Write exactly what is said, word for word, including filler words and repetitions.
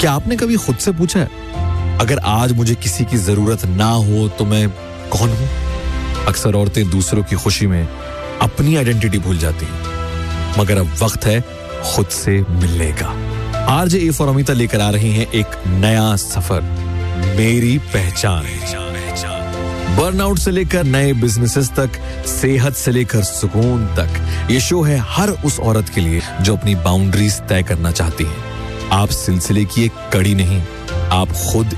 क्या आपने कभी खुद से पूछा है, अगर आज मुझे किसी की जरूरत ना हो तो मैं कौन हूं? अक्सर औरतें दूसरों की खुशी में अपनी आइडेंटिटी भूल जाती हैं, मगर अब वक्त है खुद से मिलने का। आरजे ए फॉर अमिता लेकर आ रही हैं एक नया सफर, मेरी पहचान। बर्नआउट से लेकर नए बिजनेसेस तक, सेहत से लेकर सुकून तक, ये शो है हर उस औरत के लिए जो अपनी बाउंड्रीज तय करना चाहती है। आप सिलसिले की एक कड़ी नहीं, आप खुद